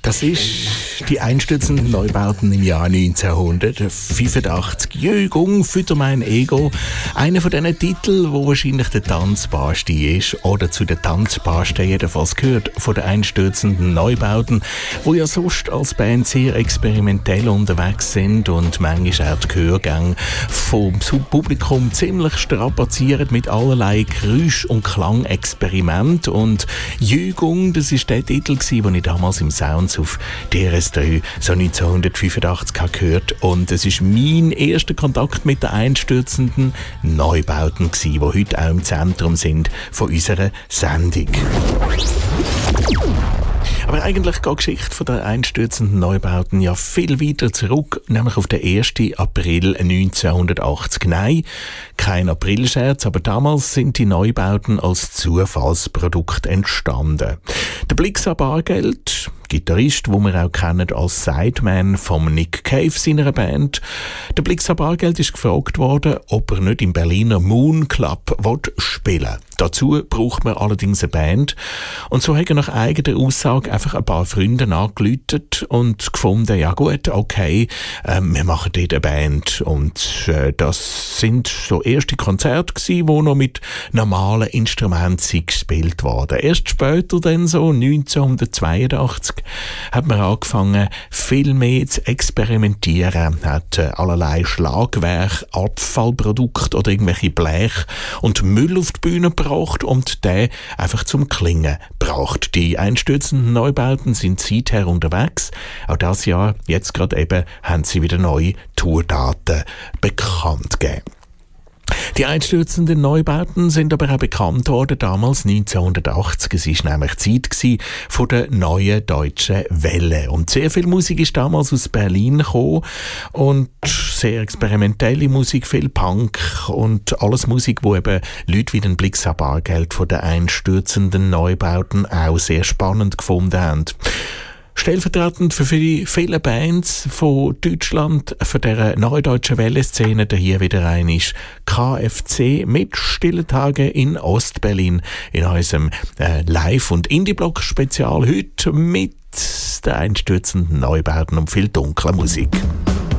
Das ist die einstürzenden Neubauten im Jahr 1985. Jügung, Fütter mein Ego. Einer von diesen Titeln, wo wahrscheinlich der Tanzbarste ist oder zu den Tanzbarsten jedenfalls gehört, von den einstürzenden Neubauten, wo ja sonst als Band sehr experimentell unterwegs sind und manchmal auch die Gehörgänge vom Publikum ziemlich strapazieren mit allerlei Geräusch- und Klangexperiment. Und Jügung, das ist der Titel, den ich damals im Sounds auf DRS3 so 1985 gehört. Und es ist mein erster Kontakt mit den einstürzenden Neubauten, die heute auch im Zentrum sind von unserer Sendung. Aber eigentlich geht die Geschichte von den einstürzenden Neubauten ja viel weiter zurück, nämlich auf den 1. April 1980. Nein, kein Aprilscherz, aber damals sind die Neubauten als Zufallsprodukt entstanden. Der Blix an Bargeld, Gitarrist, wo wir auch kennen als Sideman von Nick Cave seiner Band. Der Blix an Bargeld ist gefragt worden, ob er nicht im Berliner Moon Club spielen will. Dazu braucht man allerdings eine Band. Und so hat er nach eigener Aussage einfach ein paar Freunde angeläutet und gefunden, ja gut, okay, wir machen dort eine Band. Und das sind so erste Konzerte gewesen, wo noch mit normalen Instrumenten gespielt wurden. Erst später, dann so 1982, hat man angefangen, viel mehr zu experimentieren, hat allerlei Schlagwerk, Abfallprodukte oder irgendwelche Blech und Müll auf die Bühne gebracht und der einfach zum Klingen braucht. Die einstürzenden Neubauten sind seither unterwegs. Auch das Jahr, jetzt gerade eben, haben sie wieder neue Tourdaten bekannt gegeben. Die einstürzenden Neubauten sind aber auch bekannt worden damals 1980. Es war nämlich Zeit von der neuen deutschen Welle. Und sehr viel Musik ist damals aus Berlin gekommen und sehr experimentelle Musik, viel Punk und alles Musik, wo eben Leute wie den Blix an Bargeld von den einstürzenden Neubauten auch sehr spannend gefunden haben. Stellvertretend für viele Bands von Deutschland, von dieser neudeutschen Welle-Szene, der hier wieder ein ist, KFC mit Stille Tage in Ostberlin in unserem Live- und Indie-Block-Spezial heute mit den einstürzenden Neubauten und viel dunkler Musik.